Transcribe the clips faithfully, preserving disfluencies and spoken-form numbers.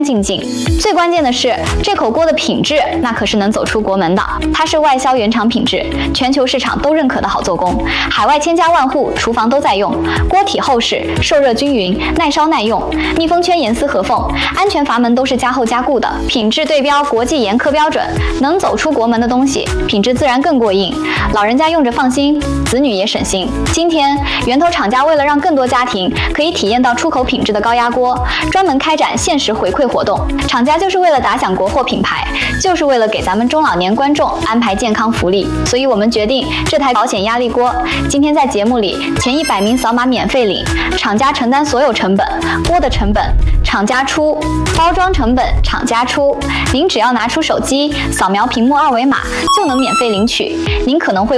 净净。最关键的是，这口锅的品质那可是能走出国门的。它是外销原厂品质，全球市场都认可的好做工，海外千家万户厨房都在用。锅体厚实，受热均匀，耐烧耐用，密封圈严丝合缝，安全阀门都是加厚加固的，品质对标国际严苛标准，能走出国门的东西，品质自然更过硬。老人家用着放心，子女也省心。今天，源头厂家为了让更多家庭可以体验到出口品质的高压锅，专门开展限时回馈活动。厂家就是为了打响国货品牌，就是为了给咱们中老年观众安排健康福利，所以我们决定这台保险压力锅今天在节目里前一百名扫码免费领，厂家承担所有成本，锅的成本厂家出，包装成本厂家出，您只要拿出手机扫描屏幕二维码就能免费领取。您可能会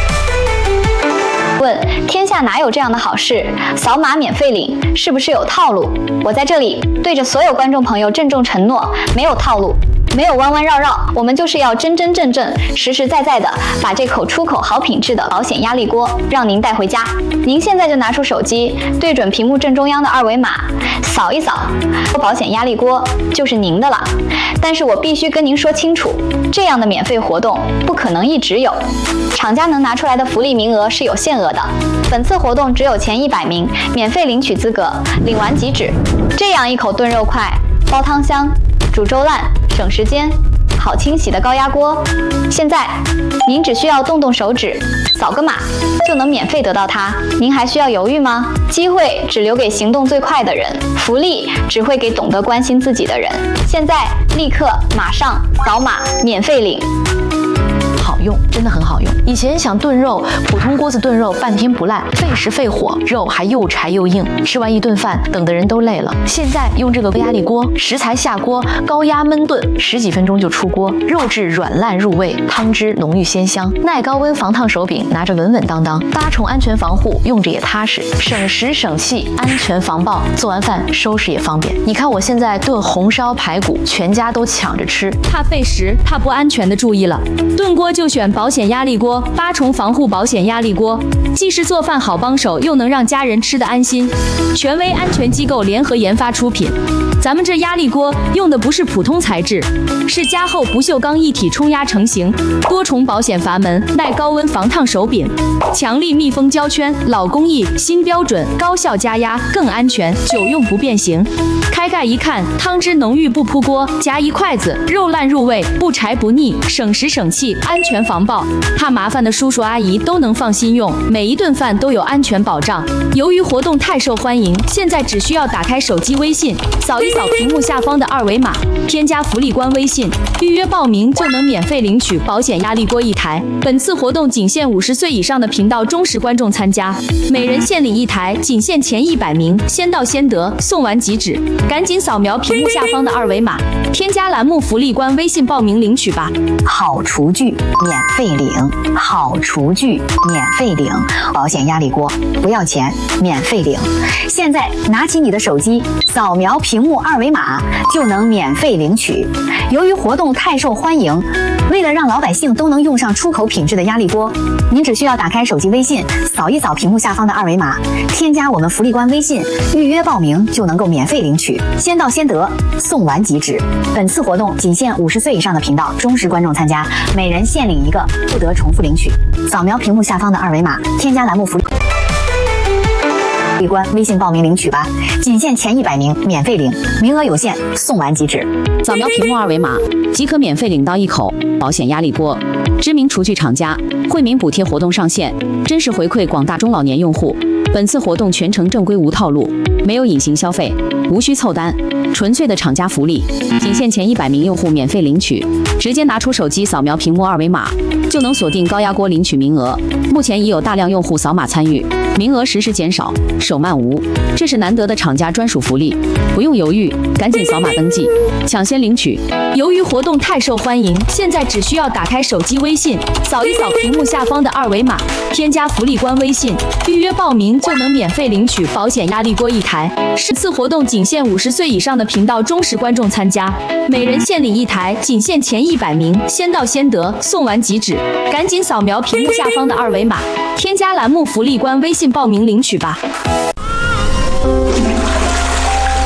问，天下哪有这样的好事？扫码免费领是不是有套路？我在这里对着所有观众朋友郑重承诺，没有套路，没有弯弯绕绕，我们就是要真真正正、实实在在的把这口出口好品质的保险压力锅让您带回家。您现在就拿出手机，对准屏幕正中央的二维码，扫一扫，保险压力锅就是您的了。但是我必须跟您说清楚，这样的免费活动不可能一直有，厂家能拿出来的福利名额是有限额的。本次活动只有前一百名免费领取资格，领完即止。这样一口炖肉快、煲汤香、煮粥烂、省时间、好清洗的高压锅，现在您只需要动动手指，扫个码就能免费得到它。您还需要犹豫吗？机会只留给行动最快的人，福利只会给懂得关心自己的人。现在立刻马上扫码免费领。 好用，真的很好用。以前想炖肉，普通锅子炖肉半天不烂，费时费火，肉还又柴又硬，吃完一顿饭等的人都累了。现在用这个压力锅，食材下锅，高压焖炖，十几分钟就出锅，肉质软烂入味，汤汁浓郁鲜香。耐高温防烫手柄拿着稳稳当当，八重安全防护用着也踏实，省时省气，安全防爆。做完饭收拾也方便。你看我现在炖红烧排骨，全家都抢着吃。 怕费时、怕不安全的注意了，炖锅就选保险压力锅，八重防护保险压力锅，既是做饭好帮手，又能让家人吃得安心。权威安全机构联合研发出品。咱们这压力锅用的不是普通材质，是加厚不锈钢一体冲压成型，多重保险阀门，耐高温防烫手柄，强力密封胶圈，老工艺新标准，高效加压更安全，久用不变形。开盖一看，汤汁浓郁不扑锅，夹一筷子肉烂入味，不柴不腻，省时省气，安全防爆。怕麻烦的叔叔阿姨都能放心用，每一顿饭都有安全保障。由于活动太受欢迎，现在只需要打开手机微信，扫一扫屏幕下方的二维码，添加福利官微信，预约报名就能免费领取保险压力锅一台。本次活动仅限五十岁以上的频道忠实观众参加，每人限领一台，仅限前一百名，先到先得，送完即止。赶紧扫描屏幕下方的二维码，添加栏目福利官微信报名领取吧。 好厨具免费领，好厨具免费领，保险压力锅不要钱，免费领。现在拿起你的手机，扫描屏幕二维码就能免费领取。由于活动太受欢迎，为了让老百姓都能用上出口品质的压力锅，您只需要打开手机微信，扫一扫屏幕下方的二维码，添加我们福利官微信，预约报名就能够免费领取，先到先得，送完即止。本次活动仅限五十岁以上的频道忠实观众参加，每人限领一个，不得重复领取。扫描屏幕下方的二维码，添加栏目福利官微信报名领取吧，仅限前一百名，免费领，名额有限，送完即止。 扫描屏幕二维码即可免费领到一口保险压力锅。知名厨具厂家惠民补贴活动上线，真实回馈广大中老年用户。本次活动全程正规无套路，没有隐形消费，无需凑单，纯粹的厂家福利，仅限前一百名用户免费领取。直接拿出手机扫描屏幕二维码，就能锁定高压锅领取名额。目前已有大量用户扫码参与，名额实时减少，手慢无。这是难得的厂家专属福利，不用犹豫，赶紧扫码登记，抢先领取。 由于活动太受欢迎，现在只需要打开手机微信，扫一扫屏幕下方的二维码，添加福利官微信，预约报名就能免费领取保险压力锅一台。是次活动仅限五十岁以上的频道忠实观众参加，每人限领一台，仅限前一百名，先到先得，送完即止。赶紧扫描屏幕下方的二维码，添加栏目福利官微信报名领取吧。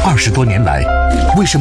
二十多年来，为什么